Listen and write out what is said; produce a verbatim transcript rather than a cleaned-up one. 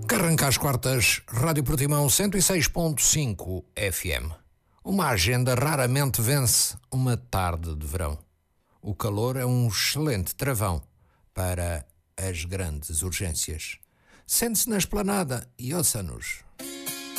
Que arranca às quartas, Rádio Portimão cento e seis ponto cinco F M. Uma agenda raramente vence uma tarde de verão. O calor é um excelente travão para as grandes urgências. Sente-se na esplanada e ouça-nos.